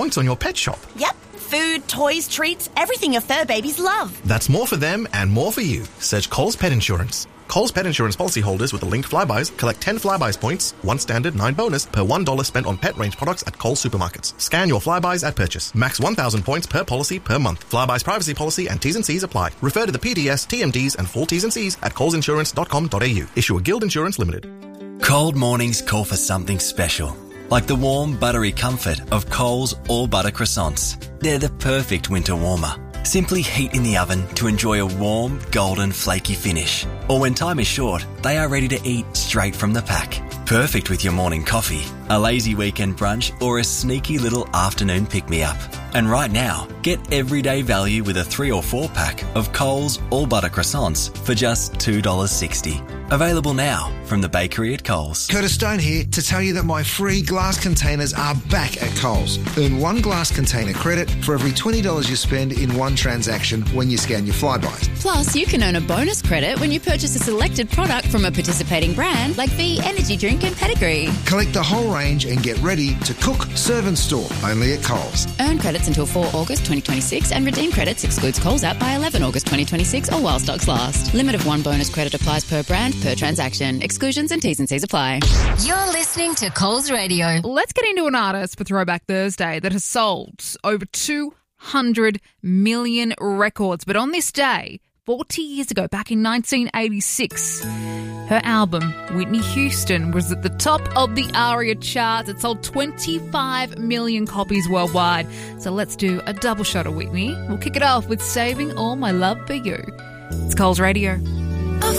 points on your pet shop. Yep. Food, toys, treats, everything your fur babies love. That's more for them and more for you. Search Coles Pet Insurance. Coles Pet Insurance policyholders with the linked Flybuys collect 10 Flybuys points, 1 standard, 9 bonus, per $1 spent on pet range products at Coles supermarkets. Scan your Flybuys at purchase. Max 1,000 points per policy per month. Flybuys privacy policy and T's and C's apply. Refer to the PDS, TMDs and full T's and C's at colesinsurance.com.au. Issue a Guild Insurance Limited. Cold mornings call for something special, like the warm, buttery comfort of Coles All Butter Croissants. They're the perfect winter warmer. Simply heat in the oven to enjoy a warm, golden, flaky finish. Or when time is short, they are ready to eat straight from the pack. Perfect with your morning coffee, a lazy weekend brunch, or a sneaky little afternoon pick-me-up. And right now, get everyday value with a 3 or 4 pack of Coles All Butter Croissants for just $2.60. Available now from the bakery at Coles. Curtis Stone here to tell you that my free glass containers are back at Coles. Earn 1 glass container credit for every $20 you spend in one transaction when you scan your Flybuys. Plus, you can earn a bonus credit when you purchase a selected product from a participating brand like V Energy Drink and Pedigree. Collect the whole range and get ready to cook, serve and store only at Coles. Earn credits until 4 August 2026 and redeem credits excludes Coles app by 11 August 2026 or while stocks last. Limit of 1 bonus credit applies per brand, per transaction. Exclusions and T's and C's apply. You're listening to Coles Radio. Let's get into an artist for Throwback Thursday that has sold over 200 million records. But on this day, 40 years ago, back in 1986, her album, Whitney Houston, was at the top of the ARIA charts. It sold 25 million copies worldwide. So let's do a double shot of Whitney. We'll kick it off with Saving All My Love For You. It's Coles Radio.